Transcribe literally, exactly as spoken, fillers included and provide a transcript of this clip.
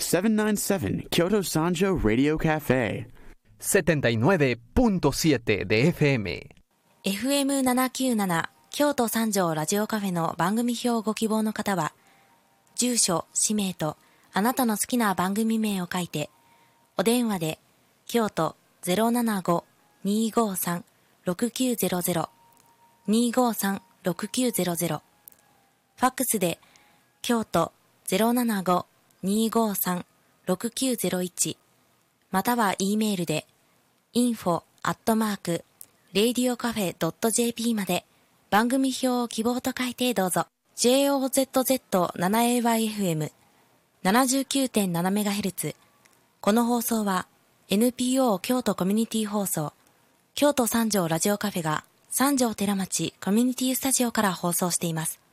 seven nine seven Kyoto Sanjo Radio Cafe setenta y nueve punto siete で エフエムエフエムななきゅうなな 京都三条ラジオカフェの番組表をご希望の方は、住所、氏名とあなたの好きな番組名を書いて、お電話で京都 ゼロななご にーごーさん ろくきゅうゼロゼロ にーごーさん ろくきゅうゼロゼロ、ファックスで京都 ゼロななご にーごーさん ろくきゅうゼロいち、または E メールで インフォ アットマーク レイディオカフェ ドット ジェーピー まで番組表を希望と書いてどうぞ。 ジェイオーゼットゼットセブンエーワイエフエムななじゅうきゅうてんななメガヘルツ。 この放送は エヌピーオー 京都コミュニティ放送京都三条ラジオカフェが三条寺町コミュニティスタジオから放送しています。